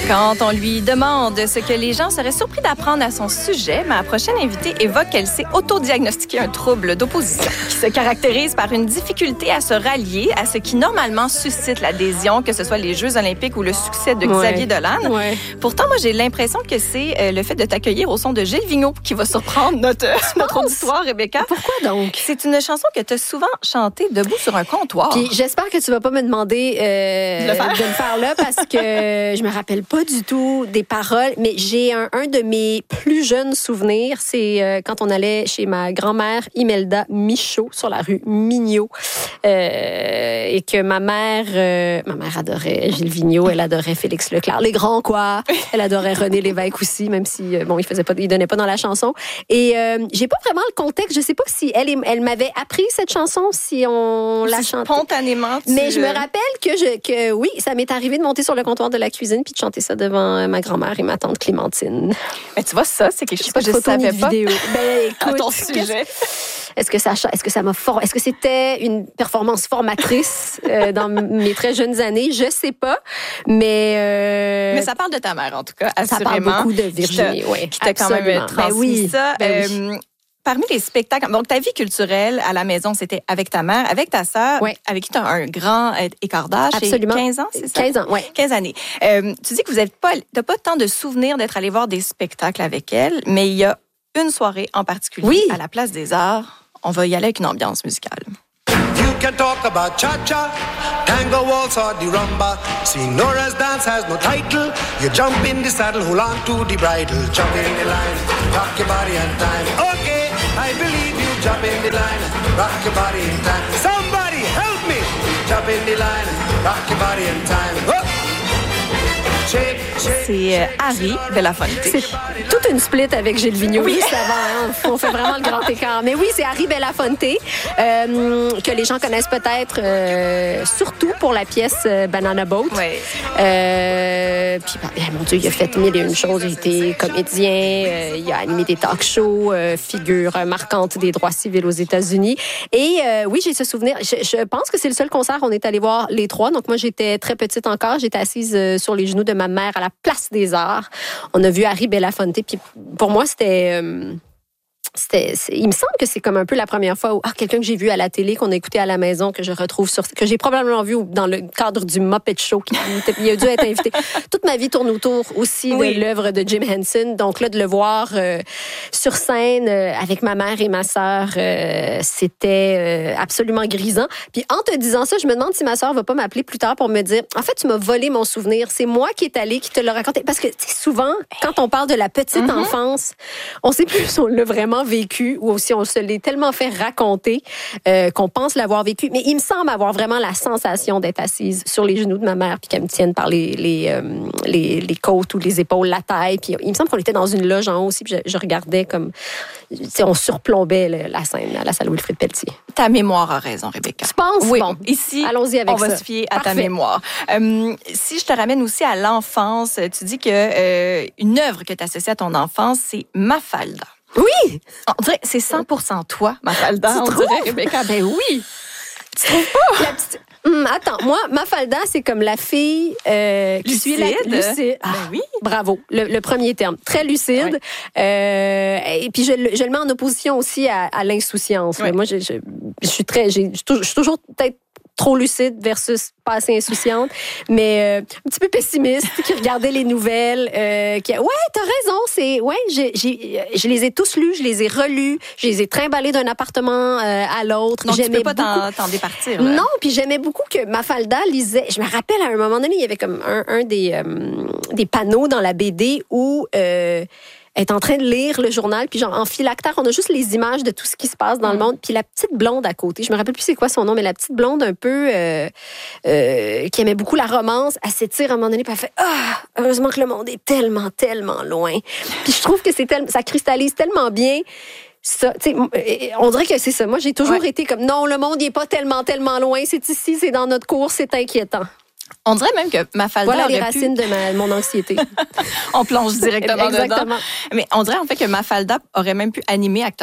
Quand on lui demande ce que les gens seraient surpris d'apprendre à son sujet, ma prochaine invitée évoque qu'elle s'est autodiagnostiqué un trouble d'opposition qui se caractérise par une difficulté à se rallier à ce qui normalement suscite l'adhésion, que ce soit les Jeux olympiques ou le succès de Xavier Dolan. Ouais. Pourtant, moi, j'ai l'impression que c'est le fait de t'accueillir au son de Gilles Vigneault qui va surprendre notre auditoire, Rebecca. Pourquoi donc? C'est une chanson que tu as souvent chantée debout sur un comptoir. Puis j'espère que tu vas pas me demander de le faire là parce que je me rappelle pas du tout des paroles, mais j'ai un de mes plus jeunes souvenirs, c'est quand on allait chez ma grand-mère Imelda Michaud sur la rue Mignot et que ma mère adorait Gilles Vigneault, elle adorait Félix Leclerc, les grands quoi, elle adorait René Lévesque aussi, même si il donnait pas dans la chanson. Et j'ai pas vraiment le contexte, je sais pas si elle m'avait appris cette chanson, si on la chantait spontanément. Mais je me rappelle que oui, ça m'est arrivé de monter sur le comptoir de la cuisine puis de chanter ça devant ma grand-mère et ma tante Clémentine. Mais tu vois, ça, c'est quelque chose que je photo savais ni pas. vidéo. Ben, écoute, à ton sujet. Est-ce que c'était une performance formatrice dans mes très jeunes années? Je sais pas, mais ça parle de ta mère, en tout cas, assurément. Ça parle beaucoup de Virginie, oui. Qui t'a quand même transmis ça. Oui. Parmi les spectacles, donc ta vie culturelle à la maison, c'était avec ta mère, avec ta sœur, avec qui tu as un grand écart d'âge. Absolument. 15 ans, c'est ça? 15 ans, oui. 15 années. Tu dis que tu n'as pas tant de souvenirs d'être allé voir des spectacles avec elle, mais il y a une soirée en particulier à la Place des Arts. On va y aller avec une ambiance musicale. You can talk about cha-cha, tango waltz or the rumba. Signora's dance has no title. You jump in the saddle, hold on to the bridle. Jump in the line, rock your body and time. Okay, I believe you. Jump in the line, rock your body in time. Somebody help me. Jump in the line, rock your body in time. Oh. C'est Harry Belafonte. C'est toute une split avec Gilles Vigneault. Oui, ça va. Hein? On fait vraiment le grand écart. Mais oui, c'est Harry Belafonte que les gens connaissent peut-être surtout pour la pièce Banana Boat. Oui. Puis, mon Dieu, il a fait mille et une choses. Il a été comédien, il a animé des talk-shows, figure marquante des droits civils aux États-Unis. Et oui, j'ai ce souvenir. Je pense que c'est le seul concert qu'on est allé voir les trois. Donc moi, j'étais très petite encore. J'étais assise sur les genoux de ma mère à la Place des Arts. On a vu Harry Belafonte. Puis pour moi, c'était il me semble que c'est comme un peu la première fois où quelqu'un que j'ai vu à la télé, qu'on a écouté à la maison, que je retrouve que j'ai probablement vu dans le cadre du Muppet Show, il a dû être invité. Toute ma vie tourne autour aussi de l'œuvre de Jim Henson. Donc là, de le voir sur scène avec ma mère et ma sœur, c'était absolument grisant. Puis en te disant ça, je me demande si ma sœur va pas m'appeler plus tard pour me dire, en fait, tu m'as volé mon souvenir. C'est moi qui est allée, qui te l'ai raconté. Parce que souvent, quand on parle de la petite enfance, on sait plus si on l'a vraiment vécu ou aussi on se l'est tellement fait raconter qu'on pense l'avoir vécu. Mais il me semble avoir vraiment la sensation d'être assise sur les genoux de ma mère puis qu'elle me tienne par les côtes ou les épaules, la taille. Puis il me semble qu'on était dans une loge en haut aussi puis je regardais comme... on surplombait la scène à la salle Wilfrid Pelletier. Ta mémoire a raison, Rebecca. Tu penses? Oui. Bon, ici, allons-y avec on va se fier à ta mémoire. Si je te ramène aussi à l'enfance, tu dis que une œuvre que tu associes à ton enfance, c'est Mafalda. Oui! On dirait c'est 100% toi, Mafalda. Tu on dirait, Rebecca. Ben oui! Tu trouves pas? La petite... attends, moi, Mafalda, c'est comme la fille qui suit la lucide. Ben oui. Bravo, le premier terme. Très lucide. Ouais. Et puis, je le mets en opposition aussi à l'insouciance. Ouais. Moi, je suis toujours peut-être trop lucide versus pas assez insouciante, mais un petit peu pessimiste, qui regardait les nouvelles, ouais, t'as raison, je les ai tous lus, je les ai relus, je les ai trimballés d'un appartement à l'autre. Donc, tu peux pas t'en départir. Là. Non, puis j'aimais beaucoup que Mafalda lisait. Je me rappelle, à un moment donné, il y avait comme un des panneaux dans la BD où... est en train de lire le journal, puis genre en phylactère, on a juste les images de tout ce qui se passe dans le monde, puis la petite blonde à côté, je me rappelle plus c'est quoi son nom, mais la petite blonde un peu qui aimait beaucoup la romance, elle s'étire à un moment donné, puis elle fait heureusement que le monde est tellement, tellement loin. Puis je trouve que ça cristallise tellement bien. Ça, on dirait que c'est ça. Moi, j'ai toujours été comme non, le monde n'est pas tellement, tellement loin, c'est ici, c'est dans notre cours, c'est inquiétant. On dirait même que Mafalda voilà les racines de mon anxiété. On plonge directement Exactement. dedans. Mais on dirait en fait que Mafalda aurait même pu animer